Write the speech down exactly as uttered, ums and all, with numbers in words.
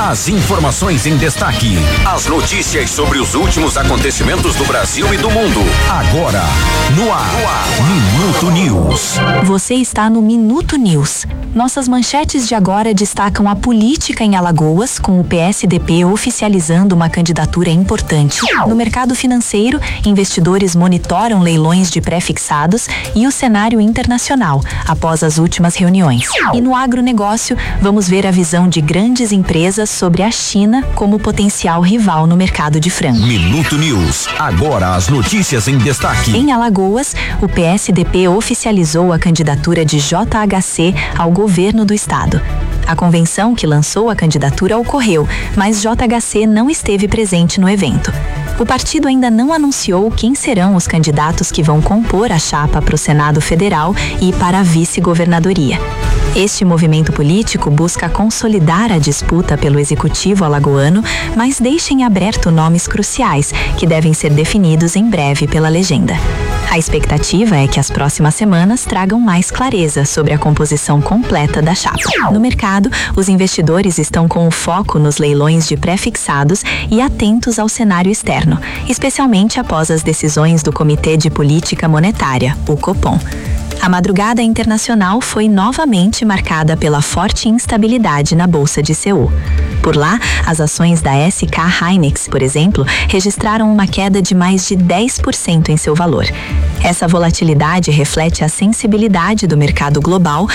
As informações em destaque. As notícias sobre os últimos acontecimentos do Brasil e do mundo. Agora, no ar, no ar. Minuto News. Você está no Minuto News. Nossas manchetes de agora destacam a política em Alagoas, com o P S D B oficializando uma candidatura importante. No mercado financeiro, investidores monitoram leilões de pré-fixados e o cenário internacional, após as últimas reuniões. E no agronegócio, vamos ver a visão de grandes empresas sobre a China como potencial rival no mercado de frango. Minuto News. Agora as notícias em destaque. Em Alagoas, o P S D B oficializou a candidatura de J H C ao governo do estado. A convenção que lançou a candidatura ocorreu, mas J H C não esteve presente no evento. O partido ainda não anunciou quem serão os candidatos que vão compor a chapa para o Senado Federal e para a vice-governadoria. Este movimento político busca consolidar a disputa pelo executivo alagoano, mas deixa em aberto nomes cruciais que devem ser definidos em breve pela legenda. A expectativa é que as próximas semanas tragam mais clareza sobre a composição completa da chapa. No mercado, os investidores estão com o foco nos leilões de pré-fixados e atentos ao cenário externo, especialmente após as decisões do Comitê de Política Monetária, o Copom. A madrugada internacional foi novamente marcada pela forte instabilidade na Bolsa de Seul. Por lá, as ações da S K Hynix, por exemplo, registraram uma queda de mais de dez por cento em seu valor. Essa volatilidade reflete a sensibilidade do mercado global